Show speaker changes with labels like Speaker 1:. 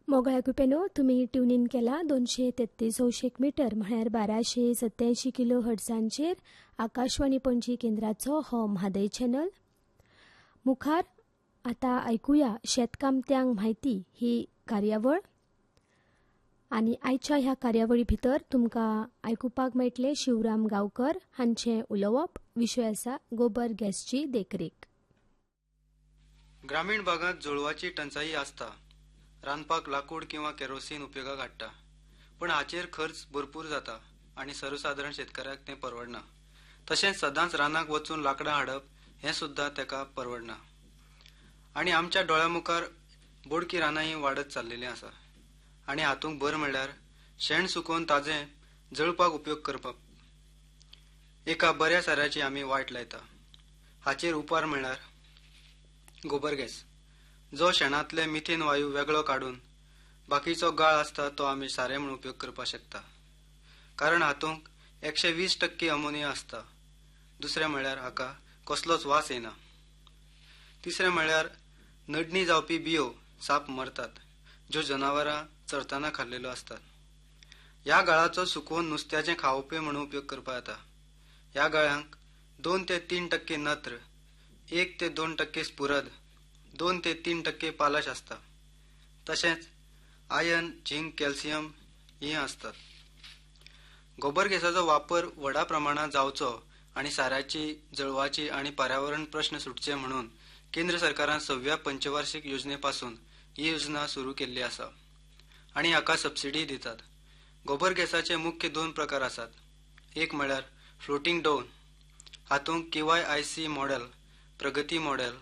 Speaker 1: मोगळ्या कुपेनो तुम्ही tune in केला 233 हौशेक metre म्हळ्यार 1287 किलो हर्ट्झांचेर आकाशवाणी पणजी केंद्राचो हो म्हादय चॅनल. मुखार आता ऐकुया शेतकामत्यांक म्हायती ही कार्यावळ आनी आयच्या ह्या कार्यावळी भितर तुमकां आयकुपाक मेळटले शिवराम गांवकर हांचें उलोवप. विशय आसा गोबर गॅसची देखरेख.
Speaker 2: ग्रामीण भागात जळवाची टंचाई आसता. रांदपाक लाकूड किंवा केरोसीन उपयोगाक हाडटा, पण हाचेर खर्च भरपूर जाता आनी सर्वसाधारण शेतकऱ्याक तें परवडना. तशेंच सदांच रानाक वचून लाकडां हाडप हें सुद्दां तेका परवडना. आनी आमच्या दोळ्या मुखार बोडकी रानांय वाडत चल्लेलीं आसा. आनी हातूंत भर म्हणल्यार शेण सुकोवन ताजें जळपाक उपयोग करप. एका बऱ्या साऱ्याची आमी वाट लायता. हाचेर उपार म्हणल्यार गोबर गॅस, जो शेणांतले मिथेन वायू वेगळो काडून बाकीचो गाळ आसता तो आमी सारें म्हणून उपयोग करपाक शकता, कारण हातूंत 120% अमोनिया आसता. दुसरें म्हणल्यार हाका कसलोच वास येना. तिसरें म्हणल्यार नडणी जावपी बियो साप मरतात, ज्यो जनावरां चरतना खाल्लेल्यो असतात. ह्या गाळाचो सुकोवन नुस्त्याचें खावपी म्हणून उपयोग करपाक येता. ह्या गाळ्यांक 2 ते 3% नत्र, 1 ते 2% स्फुरद, 2 ते 3% पालश असता. तशेंच आयर्न, झिंक, कॅल्शियम ही असतात. गोबर गॅसाचो वापर व्हडा प्रमाणात जावचो आनी साऱ्याची, जळवाची आनी पर्यावरण प्रश्न सुटचे म्हणून केंद्र सरकारान 6व्या पंचवार्षिक योजनेपासून ही योजना सुरू केल्ली आसा आनी हाका सबसिडी दितात. गोबर गॅसाचे मुख्य 2 प्रकार आसात. एक म्हणल्यार फ्लोटिंग डाऊन, हातूंत KYIC मॉडेल, प्रगती मॉडेल